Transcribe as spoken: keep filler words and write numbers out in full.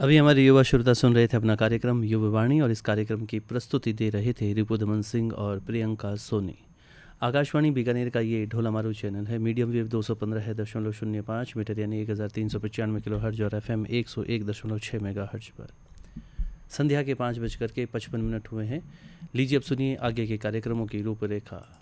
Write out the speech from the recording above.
अभी हमारे युवा श्रोता सुन रहे थे अपना कार्यक्रम युवा वाणी और इस कार्यक्रम की प्रस्तुति दे रहे थे रिपुदमन सिंह और प्रियंका सोनी। आकाशवाणी बीकानेर का ये ढोला मारू चैनल है। मीडियम वेव दो सौ पंद्रह है दशमलव शून्य पाँच मीटर यानी एक हज़ार तीन सौ पचानवे किलो हर्ज और एफ एम एक सौ एक दशमलव छः मेगा हर्ज पर संध्या के पाँच बजकर के पचपन मिनट हुए हैं। लीजिए अब सुनिए आगे के कार्यक्रमों की रूपरेखा।